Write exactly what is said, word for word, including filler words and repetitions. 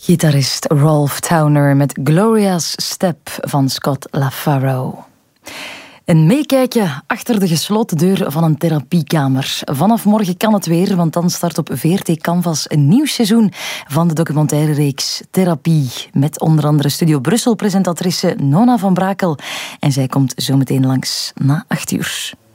Gitarist Rolf Towner met Gloria's Step van Scott LaFaro. Een meekijkje achter de gesloten deur van een therapiekamer. Vanaf morgen kan het weer, want dan start op V R T Canvas een nieuw seizoen van de documentaire reeks Therapie. Met onder andere Studio Brussel-presentatrice Nona van Brakel. En zij komt zo meteen langs na acht uur.